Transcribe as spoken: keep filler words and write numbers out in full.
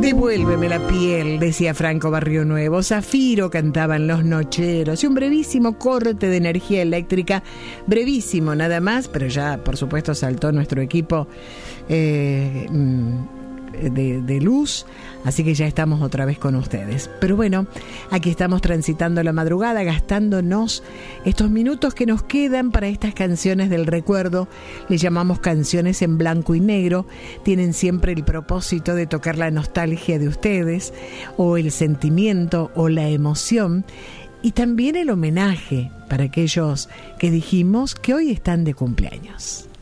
Devuélveme la piel, decía Franco Barrio Nuevo. Zafiro cantaban los nocheros. Y un brevísimo corte de energía eléctrica, brevísimo nada más, pero ya por supuesto saltó nuestro equipo eh, de, de luz, así que ya estamos otra vez con ustedes. Pero bueno, aquí estamos transitando la madrugada, gastándonos estos minutos que nos quedan para estas canciones del recuerdo. Le llamamos canciones en blanco y negro. Tienen siempre el propósito de tocar la nostalgia de ustedes, o el sentimiento, o la emoción, y también el homenaje para aquellos que dijimos que hoy están de cumpleaños.